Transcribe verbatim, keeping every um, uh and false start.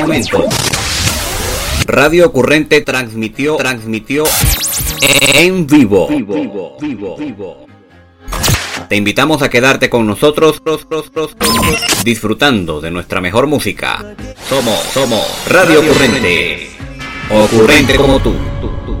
momento. Radio Ocurrente transmitió, transmitió en vivo. vivo, vivo, vivo. Te invitamos a quedarte con nosotros, disfrutando de nuestra mejor música. Somos, somos Radio Ocurrente. Ocurrente como tú.